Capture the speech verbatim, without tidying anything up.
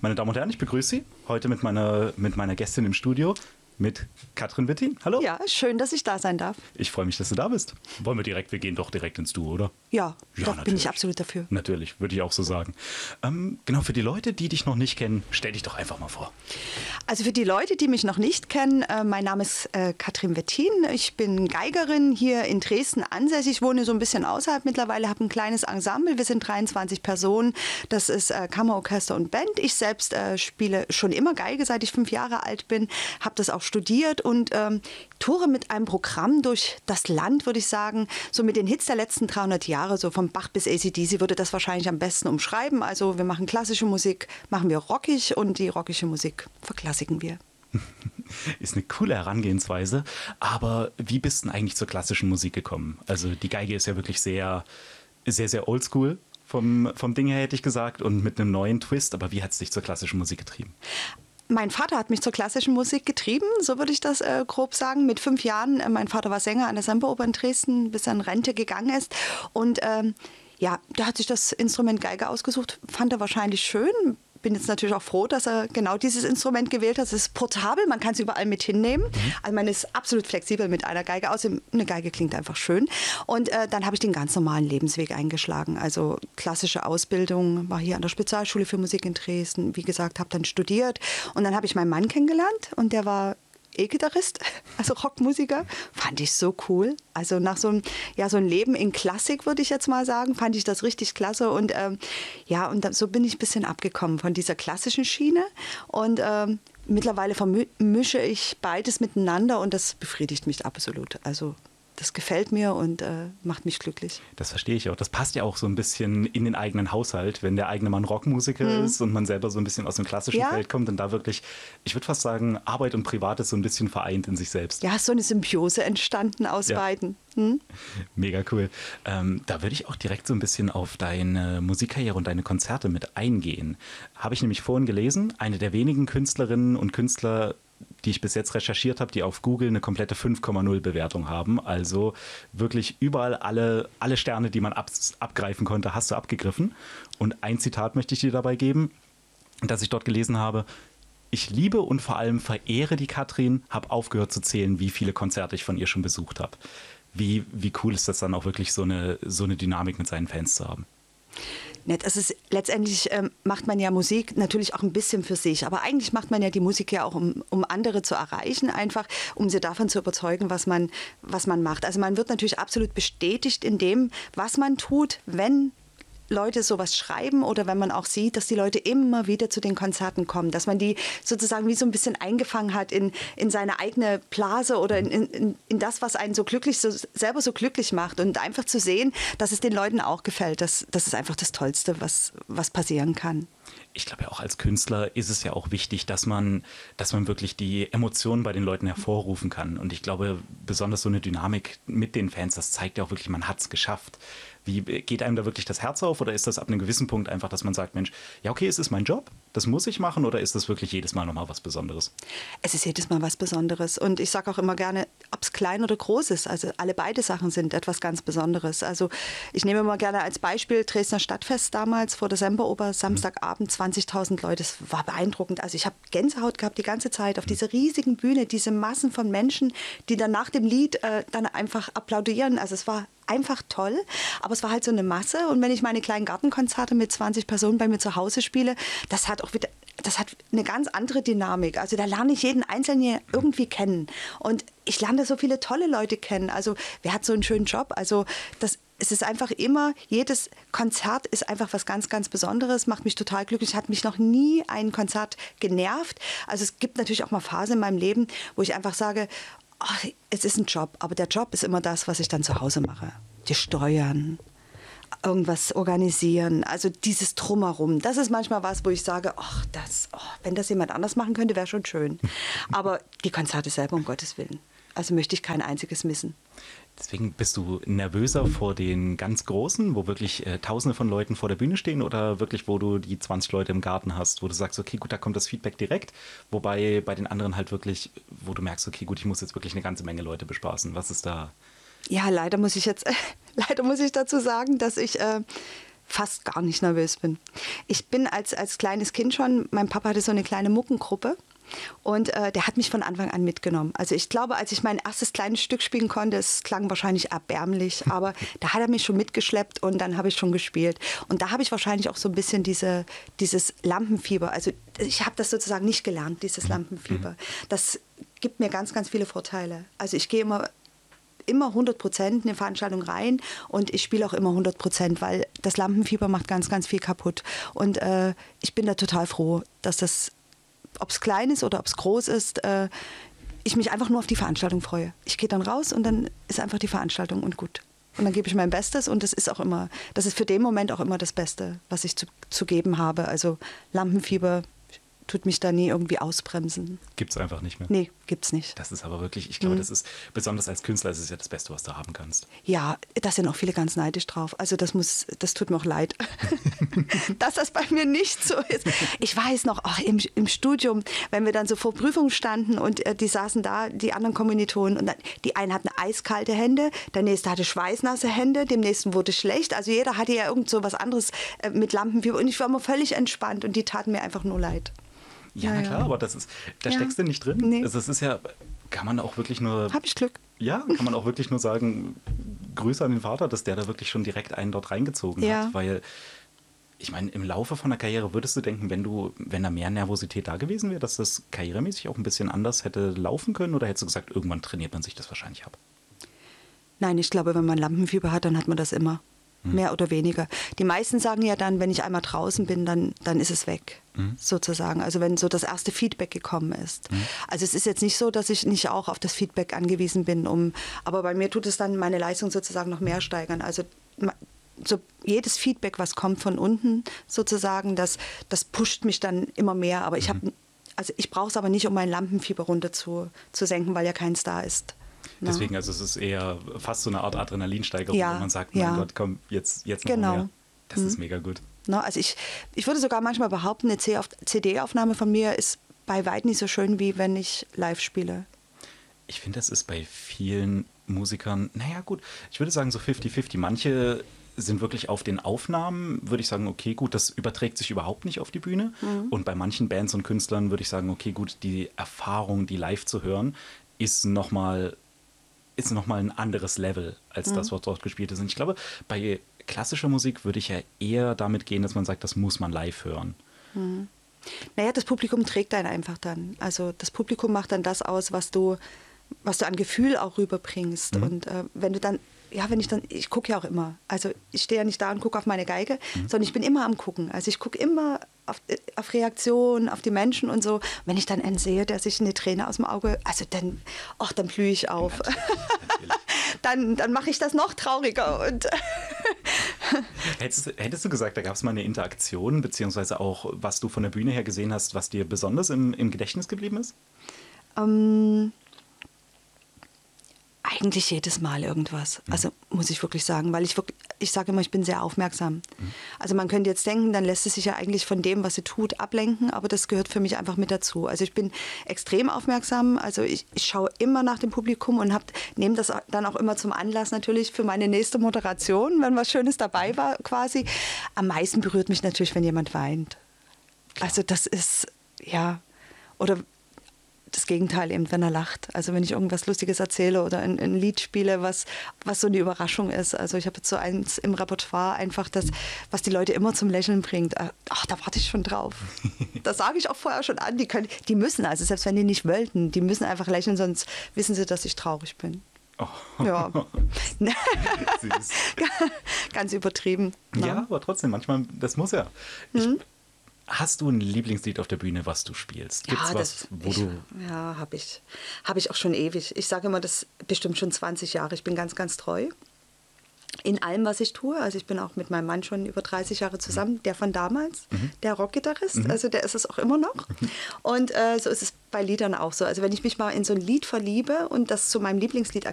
Meine Damen und Herren, ich begrüße Sie heute mit meiner, mit meiner Gästin im Studio, mit Katrin Wittin. Hallo. Ja, schön, dass ich da sein darf. Ich freue mich, dass du da bist. Wollen wir direkt, wir gehen doch direkt ins Du, oder? Ja, ja da natürlich. bin ich absolut dafür. Natürlich, würde ich auch so sagen. Ähm, genau, für die Leute, die dich noch nicht kennen, stell dich doch einfach mal vor. Also für die Leute, die mich noch nicht kennen, äh, mein Name ist äh, Katrin Wittin. Ich bin Geigerin hier in Dresden ansässig. Ich wohne so ein bisschen außerhalb mittlerweile, habe ein kleines Ensemble. Wir sind dreiundzwanzig Personen. Das ist äh, Kammerorchester und Band. Ich selbst äh, spiele schon immer Geige, seit ich fünf Jahre alt bin. Habe das auch studiert und ähm, toure mit einem Programm durch das Land, würde ich sagen. So mit den Hits der letzten dreihundert Jahre, so vom Bach bis A C D C würde das wahrscheinlich am besten umschreiben. Also wir machen klassische Musik, machen wir rockig und die rockige Musik verklassiken wir. Ist eine coole Herangehensweise, aber wie bist du denn eigentlich zur klassischen Musik gekommen? Also die Geige ist ja wirklich sehr, sehr, sehr oldschool vom, vom Ding her, hätte ich gesagt, und mit einem neuen Twist, aber wie hat es dich zur klassischen Musik getrieben? Mein Vater hat mich zur klassischen Musik getrieben, so würde ich das äh, grob sagen. Mit fünf Jahren, äh, mein Vater war Sänger an der Semperoper in Dresden, bis er in Rente gegangen ist. Und ähm, ja, der hat sich das Instrument Geige ausgesucht, fand er wahrscheinlich schön. Bin jetzt natürlich auch froh, dass er genau dieses Instrument gewählt hat. Es ist portabel, man kann es überall mit hinnehmen. Mhm. Also man ist absolut flexibel mit einer Geige. Außerdem, eine Geige klingt einfach schön. Und äh, dann habe ich den ganz normalen Lebensweg eingeschlagen. Also klassische Ausbildung, war hier an der Spezialschule für Musik in Dresden. Wie gesagt, habe dann studiert. Und dann habe ich meinen Mann kennengelernt und der war E-Gitarrist, also Rockmusiker, fand ich so cool. Also nach so einem, ja, so ein Leben in Klassik, würde ich jetzt mal sagen, fand ich das richtig klasse. Und ähm, ja, und so bin ich ein bisschen abgekommen von dieser klassischen Schiene. Und ähm, mittlerweile vermische ich beides miteinander und das befriedigt mich absolut. Also das gefällt mir und äh, macht mich glücklich. Das verstehe ich auch. Das passt ja auch so ein bisschen in den eigenen Haushalt, wenn der eigene Mann Rockmusiker mhm. ist und man selber so ein bisschen aus dem klassischen ja. Feld kommt und da wirklich, ich würde fast sagen, Arbeit und Privates so ein bisschen vereint in sich selbst. Ja, so eine Symbiose entstanden aus ja. beiden. Hm? Mega cool. Ähm, da würde ich auch direkt so ein bisschen auf deine Musikkarriere und deine Konzerte mit eingehen. Habe ich nämlich vorhin gelesen, eine der wenigen Künstlerinnen und Künstler, die ich bis jetzt recherchiert habe, die auf Google eine komplette fünf Komma null Bewertung haben. Also wirklich überall alle, alle Sterne, die man ab, abgreifen konnte, hast du abgegriffen. Und ein Zitat möchte ich dir dabei geben, das ich dort gelesen habe. Ich liebe und vor allem verehre die Katrin, habe aufgehört zu zählen, wie viele Konzerte ich von ihr schon besucht habe. Wie, wie cool ist das dann auch wirklich, so eine, so eine Dynamik mit seinen Fans zu haben? Das ist, letztendlich ähm, macht man ja Musik natürlich auch ein bisschen für sich, aber eigentlich macht man ja die Musik ja auch, um, um andere zu erreichen, einfach um sie davon zu überzeugen, was man, was man macht. Also man wird natürlich absolut bestätigt in dem, was man tut, wenn Leute sowas schreiben oder wenn man auch sieht, dass die Leute immer wieder zu den Konzerten kommen, dass man die sozusagen wie so ein bisschen eingefangen hat in, in seine eigene Blase oder in, in, in das, was einen so glücklich, so, selber so glücklich macht und einfach zu sehen, dass es den Leuten auch gefällt, das, das ist einfach das Tollste, was, was passieren kann. Ich glaube ja auch als Künstler ist es ja auch wichtig, dass man, dass man wirklich die Emotionen bei den Leuten hervorrufen kann. Und ich glaube, besonders so eine Dynamik mit den Fans, das zeigt ja auch wirklich, man hat es geschafft. Wie geht einem da wirklich das Herz auf oder ist das ab einem gewissen Punkt einfach, dass man sagt, Mensch, ja okay, es ist mein Job, das muss ich machen oder ist das wirklich jedes Mal nochmal was Besonderes? Es ist jedes Mal was Besonderes und ich sage auch immer gerne, ob es klein oder groß ist, also alle beide Sachen sind etwas ganz Besonderes. Also ich nehme immer gerne als Beispiel Dresdner Stadtfest damals vor der Semperoper, Samstagabend, zwanzigtausend Leute, das war beeindruckend. Also ich habe Gänsehaut gehabt die ganze Zeit auf dieser riesigen Bühne, diese Massen von Menschen, die dann nach dem Lied äh, dann einfach applaudieren. Also es war einfach toll, aber es war halt so eine Masse und wenn ich meine kleinen Gartenkonzerte mit zwanzig Personen bei mir zu Hause spiele, das hat auch wieder, das hat eine ganz andere Dynamik. Also da lerne ich jeden Einzelnen irgendwie kennen und ich lerne so viele tolle Leute kennen. Also wer hat so einen schönen Job? Also das es ist einfach immer, jedes Konzert ist einfach was ganz, ganz Besonderes, macht mich total glücklich, hat mich noch nie ein Konzert genervt. Also es gibt natürlich auch mal Phasen in meinem Leben, wo ich einfach sage, ach, es ist ein Job, aber der Job ist immer das, was ich dann zu Hause mache. Die Steuern, irgendwas organisieren, also dieses Drumherum. Das ist manchmal was, wo ich sage, ach, das, oh, wenn das jemand anders machen könnte, wäre schon schön. Aber die Konzerte selber, um Gottes Willen. Also möchte ich kein einziges missen. Deswegen bist du nervöser vor den ganz Großen, wo wirklich äh, Tausende von Leuten vor der Bühne stehen oder wirklich, wo du die zwanzig Leute im Garten hast, wo du sagst, okay, gut, da kommt das Feedback direkt, wobei bei den anderen halt wirklich, wo du merkst, okay, gut, ich muss jetzt wirklich eine ganze Menge Leute bespaßen. Was ist da? Ja, leider muss ich jetzt, leider muss ich dazu sagen, dass ich äh, fast gar nicht nervös bin. Ich bin als, als kleines Kind schon, mein Papa hatte so eine kleine Muckengruppe. Und äh, der hat mich von Anfang an mitgenommen. Also ich glaube, als ich mein erstes kleines Stück spielen konnte, es klang wahrscheinlich erbärmlich, aber da hat er mich schon mitgeschleppt und dann habe ich schon gespielt. Und da habe ich wahrscheinlich auch so ein bisschen diese, dieses Lampenfieber. Also ich habe das sozusagen nicht gelernt, dieses Lampenfieber. Das gibt mir ganz, ganz viele Vorteile. Also ich gehe immer immer hundert Prozent in eine Veranstaltung rein und ich spiele auch immer hundert Prozent, weil das Lampenfieber macht ganz, ganz viel kaputt. Und äh, ich bin da total froh, dass das, ob es klein ist oder ob es groß ist, äh, ich mich einfach nur auf die Veranstaltung freue. Ich gehe dann raus und dann ist einfach die Veranstaltung und gut. Und dann gebe ich mein Bestes und das ist auch immer, das ist für den Moment auch immer das Beste, was ich zu, zu geben habe. Also Lampenfieber tut mich da nie irgendwie ausbremsen. Gibt es einfach nicht mehr? Nee, gibt's nicht. Das ist aber wirklich, ich glaube, mhm. das ist, besonders als Künstler, ist es ja das Beste, was du haben kannst. Ja, da sind auch viele ganz neidisch drauf. Also das muss, das tut mir auch leid, dass das bei mir nicht so ist. Ich weiß noch, ach, im, im Studium, wenn wir dann so vor Prüfungen standen und äh, die saßen da, die anderen Kommilitonen, und dann, die einen hatten eiskalte Hände, der nächste hatte schweißnasse Hände, dem nächsten wurde schlecht. Also jeder hatte ja irgend so was anderes äh, mit Lampenfieber und ich war immer völlig entspannt und die taten mir einfach nur leid. Ja, ja, na klar, ja. aber das ist, da ja. steckst du nicht drin. Nee. Also es ist ja, kann man auch wirklich nur... Hab ich Glück. Ja, kann man auch wirklich nur sagen, Grüße an den Vater, dass der da wirklich schon direkt einen dort reingezogen ja. hat. Weil, ich meine, im Laufe von der Karriere würdest du denken, wenn du, wenn da mehr Nervosität da gewesen wäre, dass das karrieremäßig auch ein bisschen anders hätte laufen können? Oder hättest du gesagt, irgendwann trainiert man sich das wahrscheinlich ab? Nein, ich glaube, wenn man Lampenfieber hat, dann hat man das immer. Mehr oder weniger. Die meisten sagen ja dann, wenn ich einmal draußen bin, dann, dann ist es weg, mhm. sozusagen. Also wenn so das erste Feedback gekommen ist. Mhm. Also es ist jetzt nicht so, dass ich nicht auch auf das Feedback angewiesen bin, um, aber bei mir tut es dann meine Leistung sozusagen noch mehr steigern. Also so jedes Feedback, was kommt von unten sozusagen, das, das pusht mich dann immer mehr. Aber ich habe, also ich brauche es aber nicht, um mein Lampenfieber runter zu, zu senken, weil ja keins da ist. Deswegen, also es ist eher fast so eine Art Adrenalinsteigerung, ja, wo man sagt, mein ja. Gott, komm, jetzt, jetzt noch genau. mehr. Das mhm. ist mega gut. No, also ich, ich würde sogar manchmal behaupten, eine C D-Aufnahme von mir ist bei weitem nicht so schön, wie wenn ich live spiele. Ich finde, das ist bei vielen Musikern, naja gut, ich würde sagen so fifty fifty. Manche sind wirklich auf den Aufnahmen, würde ich sagen, okay, gut, das überträgt sich überhaupt nicht auf die Bühne. Mhm. Und bei manchen Bands und Künstlern würde ich sagen, okay, gut, die Erfahrung, die live zu hören, ist nochmal ist nochmal ein anderes Level als mhm. das, was dort gespielt ist. Und ich glaube, bei klassischer Musik würde ich ja eher damit gehen, dass man sagt, das muss man live hören. Mhm. Naja, das Publikum trägt einen einfach dann. Also das Publikum macht dann das aus, was du, was du an Gefühl auch rüberbringst. Mhm. Und äh, wenn du dann, ja, wenn ich dann, ich gucke ja auch immer. Also ich stehe ja nicht da und gucke auf meine Geige, mhm. sondern ich bin immer am Gucken. Also ich gucke immer auf, auf Reaktionen, auf die Menschen und so. Wenn ich dann einen sehe, der sich eine Träne aus dem Auge, also dann, ach, dann blühe ich auf. dann dann mache ich das noch trauriger. Und hättest, hättest du gesagt, da gab es mal eine Interaktion, beziehungsweise auch, was du von der Bühne her gesehen hast, was dir besonders im, im Gedächtnis geblieben ist? Ähm... Eigentlich jedes Mal irgendwas, also muss ich wirklich sagen, weil ich wirklich, ich sage immer, ich bin sehr aufmerksam. Mhm. Also man könnte jetzt denken, dann lässt es sich ja eigentlich von dem, was sie tut, ablenken, aber das gehört für mich einfach mit dazu. Also ich bin extrem aufmerksam, also ich, ich schaue immer nach dem Publikum und hab, nehme das dann auch immer zum Anlass natürlich für meine nächste Moderation, wenn was Schönes dabei war quasi. Am meisten berührt mich natürlich, wenn jemand weint. Klar. Also das ist, ja, oder das Gegenteil eben, wenn er lacht. Also wenn ich irgendwas Lustiges erzähle oder ein, ein Lied spiele, was, was so eine Überraschung ist. Also ich habe jetzt so eins im Repertoire einfach das, was die Leute immer zum Lächeln bringt. Ach, da warte ich schon drauf. Das sage ich auch vorher schon an. Die, können, die müssen, also selbst wenn die nicht wollten, die müssen einfach lächeln, sonst wissen sie, dass ich traurig bin. Oh. Ja. Ganz übertrieben. Ja, ja, aber trotzdem, manchmal, das muss ja. Ich, hm? Hast du ein Lieblingslied auf der Bühne, was du spielst? Gibt's ja, was, das, wo ich, du... Ja, habe ich. Habe ich auch schon ewig. Ich sage immer, das bestimmt schon zwanzig Jahre. Ich bin ganz, ganz treu in allem, was ich tue. Also ich bin auch mit meinem Mann schon über dreißig Jahre zusammen, der von damals, mhm. der Rockgitarrist. Mhm. Also der ist es auch immer noch. Mhm. Und äh, so ist es bei Liedern auch so. Also wenn ich mich mal in so ein Lied verliebe und das zu meinem Lieblingslied